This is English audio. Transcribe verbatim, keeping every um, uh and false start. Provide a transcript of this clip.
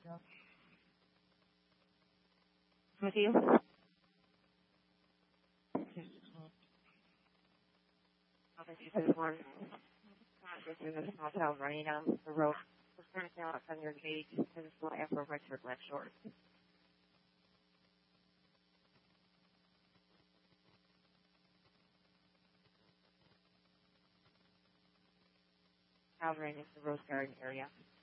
With you? Obviously, there's one through the small town running down the road. We're turning down on your gate to the small afro Richard left short. Covering is the Rose Garden area.